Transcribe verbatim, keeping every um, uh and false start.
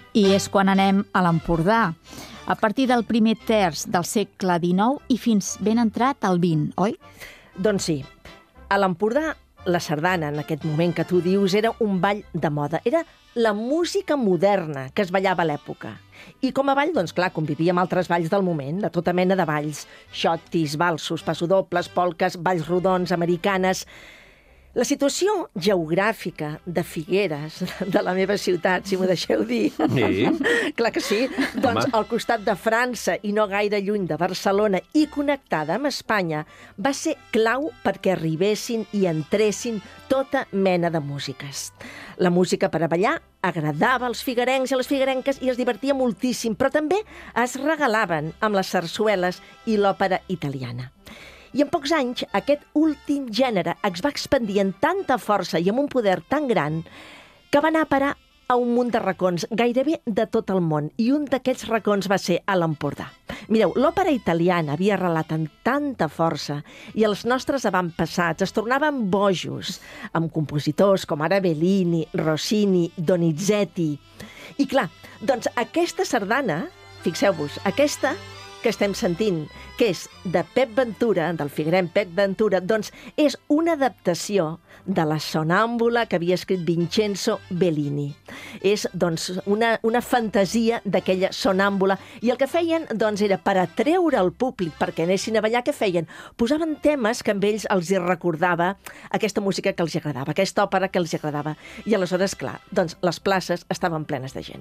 I és quan anem a l'Empordà, a partir del primer terç del segle dinou i fins ben entrat al vint, oi? Doncs sí. A l'Empordà, la sardana, en aquest moment que tu dius, era un ball de moda. Era la música moderna que es ballava a l'època. I com a ball, doncs clar, convivia amb altres balls del moment, de tota mena de balls. Xotis, valsos, passodobles, polques, balls rodons, americanes. La situació geogràfica de Figueres, de la meva ciutat, si m'ho deixeu dir, Sí. clar que sí, doncs Home. al costat de França i no gaire lluny de Barcelona i connectada amb Espanya, va ser clau perquè arribessin i entressin tota mena de músiques. La música per a ballar agradava als figuerencs i a les figuerenques i es divertia moltíssim, però també es regalaven amb les sarsueles i l'òpera italiana. I en pocs anys, aquest últim gènere es va expandir amb tanta força i amb un poder tan gran que va anar a parar a un munt de racons, gairebé de tot el món. I un d'aquests racons va ser a l'Empordà. Mireu, l'òpera italiana havia arrelat amb tanta força i els nostres avantpassats es tornaven bojos amb compositors com ara Bellini, Rossini, Donizetti. I clar, doncs aquesta sardana, fixeu-vos, aquesta que estem sentint, que és de Pep Ventura, del figuerenc Pep Ventura, doncs és una adaptació de la sonàmbula que havia escrit Vincenzo Bellini. És, doncs, una, una fantasia d'aquella sonàmbula. I el que feien, doncs, era per atreure el públic perquè anessin a ballar, què feien? Posaven temes que amb ells els hi recordava aquesta música que els agradava, aquesta òpera que els agradava. I aleshores, clar, doncs, les places estaven plenes de gent.